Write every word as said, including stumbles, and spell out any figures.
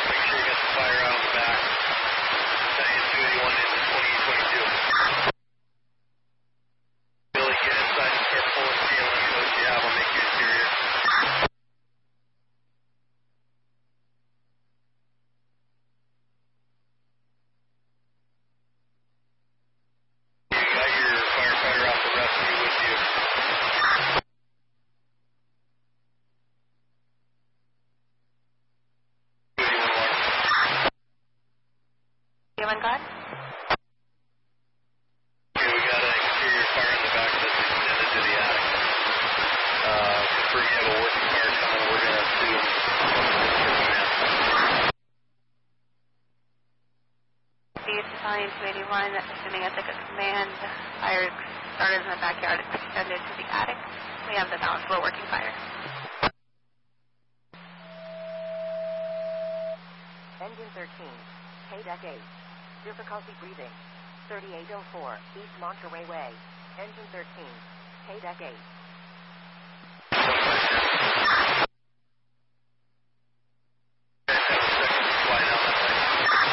Make sure you got the fire out on the back. Diane two eighty-one into twenty-eight twenty-two. Billy, get inside and start pulling steel. Let me know what you have. I'll make you interior. You got your firefighter off the rescue with you. Anyone got? Okay, we got an exterior fire in the back that's extended to the attic. Uh, confirm you have a working fire coming. We're going to assume East Battalion two eighty-one, assuming Ethic of Command. Fire started in the backyard, extended to the attic. We have the balance low working fire. Engine thirteen, K-Deck eight. Difficulty breathing. thirty-eight oh four, East Monterey Way. Engine thirteen, K-Deck eight.